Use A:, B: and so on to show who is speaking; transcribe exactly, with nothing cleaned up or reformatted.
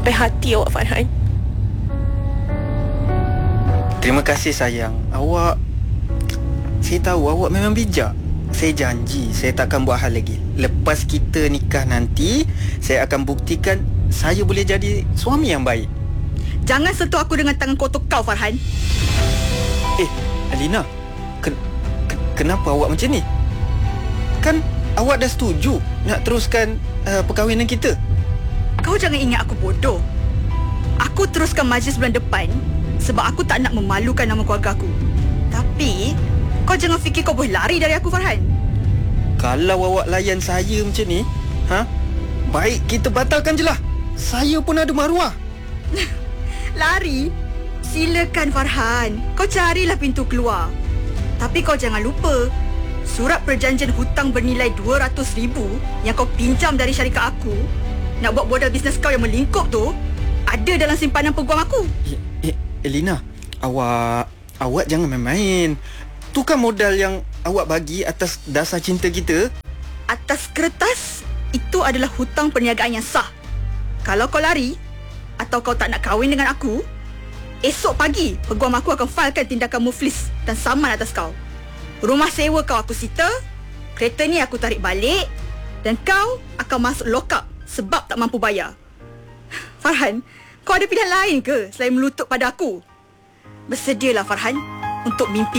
A: sampai hati awak, Farhan.
B: Terima kasih sayang. Awak, saya tahu awak memang bijak. Saya janji saya takkan buat hal lagi. Lepas kita nikah nanti, saya akan buktikan saya boleh jadi suami yang baik.
C: Jangan sentuh aku dengan tangan kotor kau, Farhan.
B: Eh, Alina, ken- ke- kenapa awak macam ni? Kan awak dah setuju nak teruskan uh, perkahwinan kita.
C: Kau jangan ingat aku bodoh. Aku teruskan majlis bulan depan sebab aku tak nak memalukan nama keluarga aku. Tapi kau jangan fikir kau boleh lari dari aku, Farhan.
B: Kalau awak layan saya macam ni, ha? Baik kita batalkan je lah. Saya pun ada maruah.
C: Lari? Silakan, Farhan. Kau carilah pintu keluar. Tapi kau jangan lupa, surat perjanjian hutang bernilai dua ratus ribu yang kau pinjam dari syarikat aku nak buat modal bisnes kau yang melingkup tu ada dalam simpanan peguam aku.
B: Eh, eh, Elina, awak awak jangan main-main. Tu kan modal yang awak bagi atas dasar cinta kita.
C: Atas kertas, itu adalah hutang perniagaan yang sah. Kalau kau lari atau kau tak nak kahwin dengan aku, esok pagi peguam aku akan filekan tindakan muflis dan saman atas kau. Rumah sewa kau aku sita, kereta ni aku tarik balik dan kau akan masuk lock up sebab tak mampu bayar. Farhan, kau ada pilihan lain ke selain melutut pada aku? Bersedialah, Farhan, untuk mimpi